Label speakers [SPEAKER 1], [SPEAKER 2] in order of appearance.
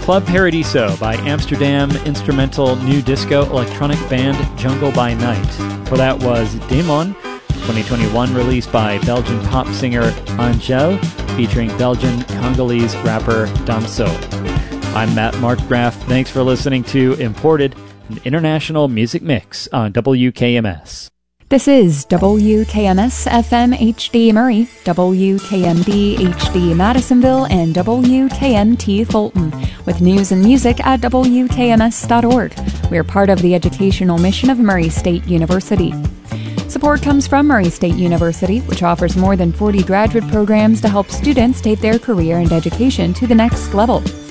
[SPEAKER 1] Club Paradiso by Amsterdam instrumental new disco electronic band Jungle by Night. For that was Demon, 2021 release by Belgian pop singer Angèle, featuring Belgian Congolese rapper Damso. I'm Matt Markgraf. Thanks for listening to Imported, an international music mix on WKMS.
[SPEAKER 2] This is WKMS FM HD Murray, WKMD HD Madisonville, and WKMT Fulton, with news and music at WKMS.org. We are part of the educational mission of Murray State University. Support comes from Murray State University, which offers more than 40 graduate programs to help students take their career and education to the next level.